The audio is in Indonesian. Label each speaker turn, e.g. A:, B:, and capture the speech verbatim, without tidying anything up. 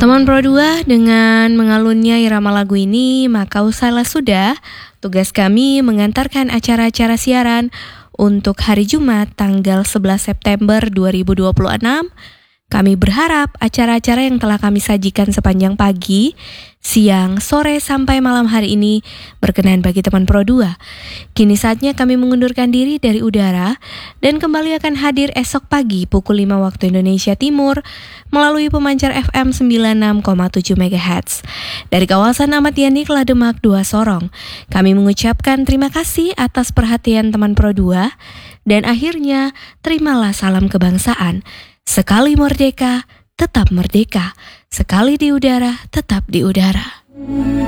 A: Teman Pro dua, dengan mengalunnya irama lagu ini, maka usailah sudah tugas kami mengantarkan acara-acara siaran untuk hari Jumat tanggal sebelas September dua ribu dua puluh enam. Kami berharap acara-acara yang telah kami sajikan sepanjang pagi, siang, sore, sampai malam hari ini berkenan bagi teman Pro dua. Kini saatnya kami mengundurkan diri dari udara dan kembali akan hadir esok pagi pukul lima waktu Indonesia Timur melalui pemancar F M sembilan puluh enam koma tujuh megahertz. Dari kawasan Ahmad Yani, Kelademak, Dua Sorong, kami mengucapkan terima kasih atas perhatian teman Pro dua dan akhirnya terimalah salam kebangsaan. Sekali merdeka, tetap merdeka. Sekali di udara, tetap di udara.